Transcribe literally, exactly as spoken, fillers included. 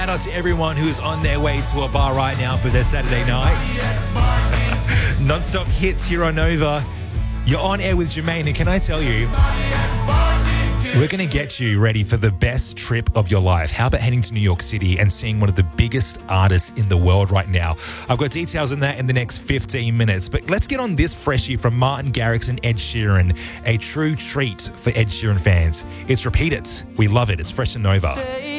shout out to everyone who's on their way to a bar right now for their Saturday night. Non-stop hits here on Nova. You're on air with Jermaine, and can I tell you, we're going to get you ready for the best trip of your life. How about heading to New York City and seeing one of the biggest artists in the world right now? I've got details on that in the next fifteen minutes. But let's get on this freshie from Martin Garrix and Ed Sheeran. A true treat for Ed Sheeran fans. It's Repeat It. We love it. It's fresh and Nova.